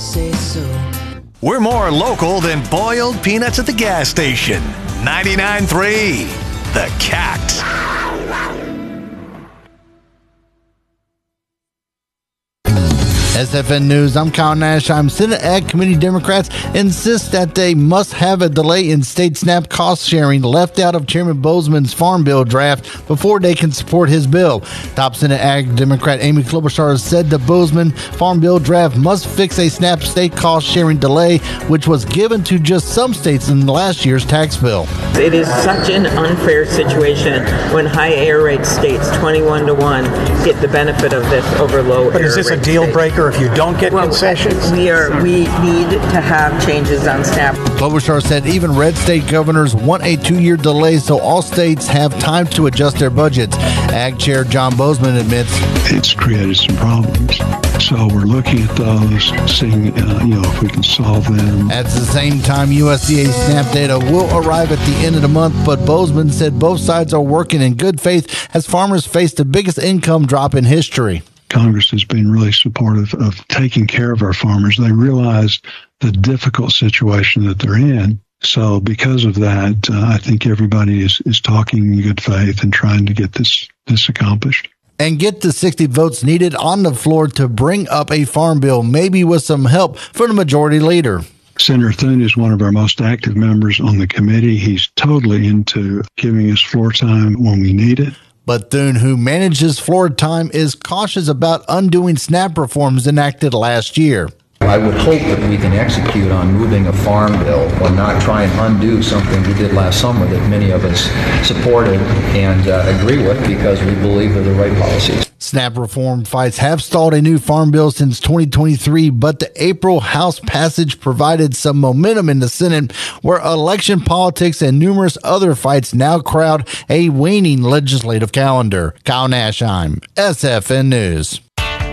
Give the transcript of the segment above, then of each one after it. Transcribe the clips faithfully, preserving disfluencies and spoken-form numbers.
say so. We're more local than boiled peanuts at the gas station. ninety-nine point three, The Cat. S F N News, I'm Kyle Nash. I'm Senate Ag Committee Democrats insist that they must have a delay in state SNAP cost sharing left out of Chairman Boozman's Farm Bill draft before they can support his bill. Top Senate Ag Democrat Amy Klobuchar said the Boozman Farm Bill draft must fix a SNAP state cost sharing delay, which was given to just some states in last year's tax bill. It is such an unfair situation when high air rate states, twenty-one to one, get the benefit of this over low air rate. But is this a deal breaker if you don't get well, concessions? We are. We need to have changes on SNAP. Klobuchar said even red state governors want a two-year delay so all states have time to adjust their budgets. Ag Chair John Boozman admits it's created some problems. So we're looking at those, seeing uh, you know if we can solve them. At the same time, U S D A SNAP data will arrive at the end of the month, but Boozman said both sides are working in good faith as farmers face the biggest income drop in history. Congress has been really supportive of taking care of our farmers. They realize the difficult situation that they're in. So because of that, uh, I think everybody is, is talking in good faith and trying to get this, this accomplished. And get the sixty votes needed on the floor to bring up a farm bill, maybe with some help from the majority leader. Senator Thune is one of our most active members on the committee. He's totally into giving us floor time when we need it. But Thune, who manages floor time, is cautious about undoing SNAP reforms enacted last year. I would hope that we can execute on moving a farm bill and not try and undo something we did last summer that many of us supported and uh, agree with because we believe they're the right policies. SNAP reform fights have stalled a new farm bill since twenty twenty-three, but the April House passage provided some momentum in the Senate, where election politics and numerous other fights now crowd a waning legislative calendar. Kyle Nashheim, S F N News.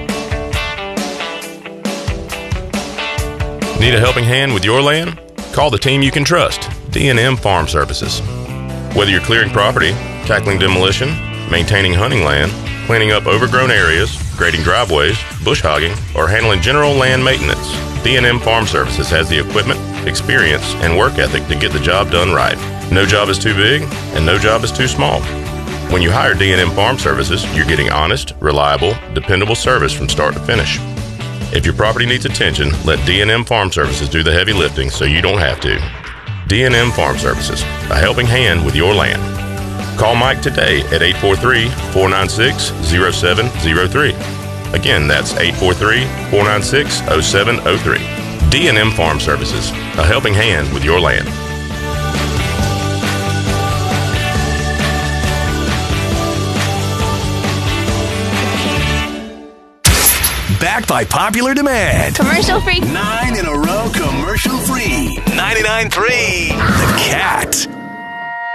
Need a helping hand with your land? Call the team you can trust, D and M Farm Services. Whether you're clearing property, tackling demolition, maintaining hunting land, cleaning up overgrown areas, grading driveways, bush hogging, or handling general land maintenance, D and M Farm Services has the equipment, experience, and work ethic to get the job done right. No job is too big, and no job is too small. When you hire D and M Farm Services, you're getting honest, reliable, dependable service from start to finish. If your property needs attention, let D and M Farm Services do the heavy lifting so you don't have to. D and M Farm Services, a helping hand with your land. Call Mike today at eight four three, four nine six, zero seven zero three. Again, that's eight four three, four nine six, zero seven zero three. D and M Farm Services, a helping hand with your land. Backed by popular demand. Commercial free. Nine in a row commercial free. ninety-nine point three, The